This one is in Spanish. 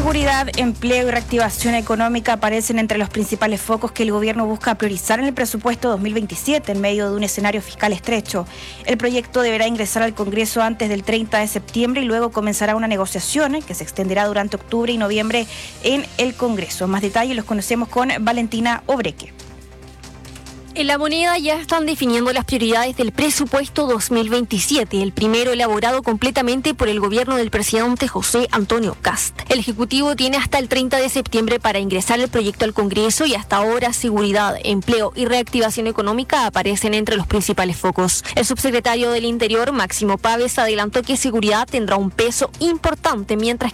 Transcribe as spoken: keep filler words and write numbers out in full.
Seguridad, empleo y reactivación económica aparecen entre los principales focos que el gobierno busca priorizar en el presupuesto dos mil veintisiete en medio de un escenario fiscal estrecho. El proyecto deberá ingresar al Congreso antes del treinta de septiembre y luego comenzará una negociación que se extenderá durante octubre y noviembre en el Congreso. Más detalles los conocemos con Valentina Obreque. En La Moneda ya están definiendo las prioridades del presupuesto dos mil veintisiete, el primero elaborado completamente por el gobierno del presidente José Antonio Kast. El Ejecutivo tiene hasta el treinta de septiembre para ingresar el proyecto al Congreso y hasta ahora seguridad, empleo y reactivación económica aparecen entre los principales focos. El subsecretario del Interior, Máximo Páez, adelantó que seguridad tendrá un peso importante, mientras